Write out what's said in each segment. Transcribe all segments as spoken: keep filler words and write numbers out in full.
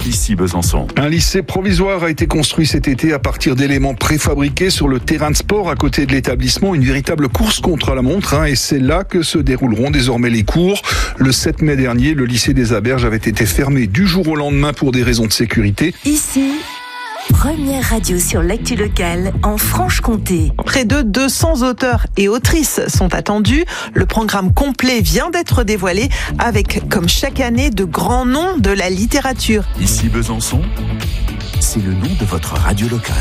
d'ici Besançon. Un lycée provisoire a été construit cet été à partir d'éléments préfabriqués sur le terrain de sport à côté de l'établissement. Une véritable course contre la montre, hein, et c'est là que se dérouleront désormais les cours. Le sept mai dernier, le lycée des Aberges avait été fermé du jour au lendemain pour des raisons de sécurité. Ici, première radio sur l'actu locale en Franche-Comté. Près de deux cents auteurs et autrices sont attendus. Le programme complet vient d'être dévoilé avec, comme chaque année, de grands noms de la littérature. Ici Besançon, c'est le nom de votre radio locale.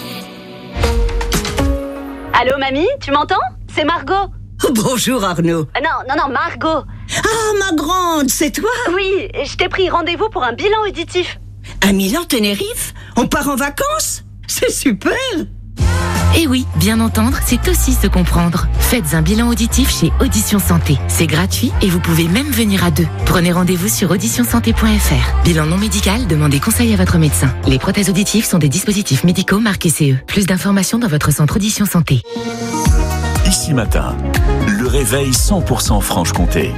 Allô mamie, tu m'entends ? C'est Margot. Bonjour Arnaud. Ah non, non, non, Margot. Ah ma grande, c'est toi ? Oui, je t'ai pris rendez-vous pour un bilan auditif. À Milan, Tenerife ? On part en vacances ? C'est super ! Et oui, bien entendre, c'est aussi se comprendre. Faites un bilan auditif chez Audition Santé. C'est gratuit et vous pouvez même venir à deux. Prenez rendez-vous sur audition santé point f r. Bilan non médical, demandez conseil à votre médecin. Les prothèses auditives sont des dispositifs médicaux marqués C E. Plus d'informations dans votre centre Audition Santé. Ici matin, le réveil cent pour cent Franche-Comté.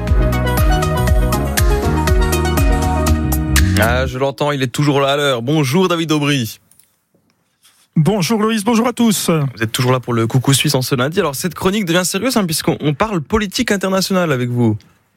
Ah, je l'entends, il est toujours là à l'heure. Bonjour David Aubry. Bonjour Loïs, bonjour à tous. Vous êtes toujours là pour le Coucou Suisse en ce lundi. Alors cette chronique devient sérieuse hein, puisqu'on on parle politique internationale avec vous.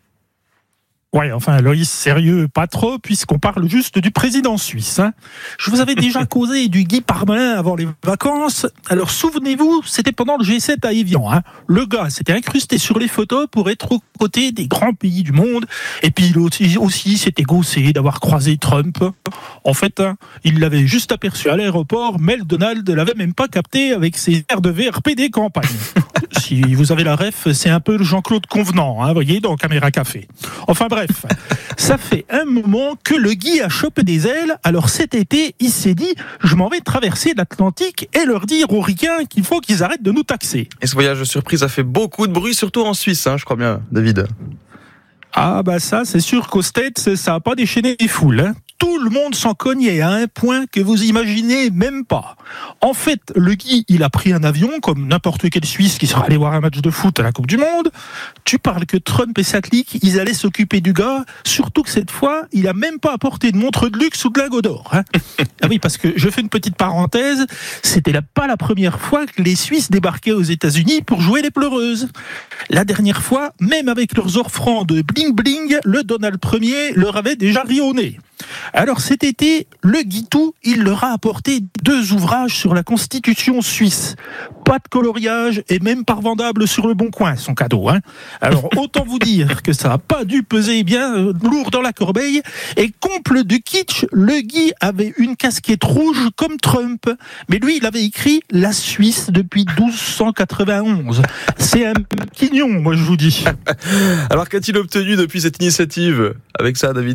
Ouais, enfin Loïs, sérieux, pas trop, puisqu'on parle juste du président suisse. Hein. Je vous avais déjà causé du Guy Parmelin avant les vacances. Alors souvenez-vous, c'était pendant le G sept à Évian. Hein. Le gars s'était incrusté sur les photos pour être aux côtés des grands pays du monde. Et puis il aussi s'était gaussé d'avoir croisé Trump. En fait, hein, il l'avait juste aperçu à l'aéroport, mais le Donald ne l'avait même pas capté avec ses airs de V R P des campagnes. Si vous avez la ref, c'est un peu le Jean-Claude Convenant, hein, vous voyez, dans Caméra Café. Enfin bref. Bref, ça fait un moment que le Guy a chopé des ailes. Alors cet été, il s'est dit, je m'en vais traverser l'Atlantique et leur dire aux ricains qu'il faut qu'ils arrêtent de nous taxer. Et ce voyage de surprise a fait beaucoup de bruit, surtout en Suisse, hein, je crois bien, David. Ah bah ça, c'est sûr qu'au States, ça n'a pas déchaîné les foules. Hein. Tout le monde s'en cognait à un point que vous imaginez même pas. En fait, le Guy, il a pris un avion, comme n'importe quel Suisse qui sera allé voir un match de foot à la Coupe du Monde. Tu parles que Trump et sa clique, ils allaient s'occuper du gars, surtout que cette fois, il a même pas apporté de montre de luxe ou de lingots d'or. Hein. Ah oui, parce que je fais une petite parenthèse, c'était pas la première fois que les Suisses débarquaient aux États-Unis pour jouer les pleureuses. La dernière fois, même avec leurs offrandes de bling-bling, le Donald Premier leur avait déjà ri au nez. Alors cet été, le Guitou, il leur a apporté deux ouvrages sur la Constitution suisse. Pas de coloriage et même pas revendable sur le Bon Coin, son cadeau. Hein. Alors autant vous dire que ça n'a pas dû peser bien euh, lourd dans la corbeille. Et comble de kitsch, le Guy avait une casquette rouge comme Trump. Mais lui, il avait écrit « La Suisse depuis douze cent quatre-vingt-onze ». C'est un quignon, moi je vous dis. Alors qu'a-t-il obtenu depuis cette initiative avec ça, David ?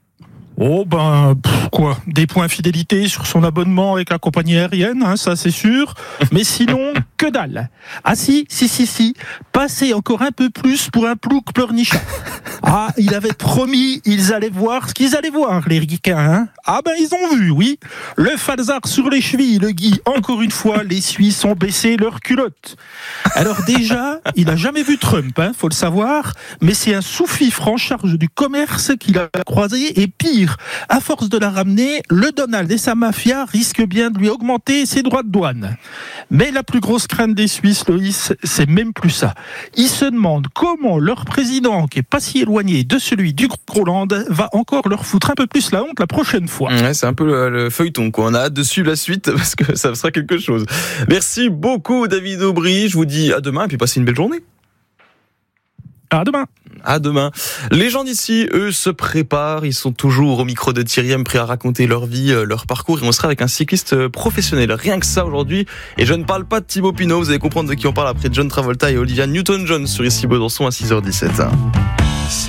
Oh ben, pff, quoi, des points fidélité sur son abonnement avec la compagnie aérienne, hein, ça c'est sûr. Mais sinon, que dalle. Ah si, si, si, si, passer encore un peu plus pour un plouc pleurnichat. Ah, il avait promis, ils allaient voir ce qu'ils allaient voir, les ricains. Hein. Ah ben, ils ont vu, oui. Le falzar sur les chevilles, le Guy. Encore une fois, les Suisses ont baissé leurs culottes. Alors déjà, il a jamais vu Trump, hein, faut le savoir, mais c'est un sous-fifre en charge du commerce qu'il a croisé, et pire, à force de la ramener, le Donald et sa mafia risquent bien de lui augmenter ses droits de douane. Mais la plus grosse crainte des Suisses, Loïs, c'est même plus ça. Ils se demandent comment leur président, qui est pas si éloigné de celui du Groenland, va encore leur foutre un peu plus la honte la prochaine fois. Ouais, c'est un peu le, le feuilleton, quoi. On a hâte de suivre la suite parce que ça sera quelque chose. Merci beaucoup, David Aubry. Je vous dis à demain et puis passez une belle journée. À demain. À demain. Les gens d'ici, eux, se préparent. Ils sont toujours au micro de Thierry M, prêts à raconter leur vie, leur parcours. Et on sera avec un cycliste professionnel. Rien que ça aujourd'hui. Et je ne parle pas de Thibaut Pinot. Vous allez comprendre de qui on parle après John Travolta et Olivia Newton-John sur Ici Besançon à six heures dix-sept.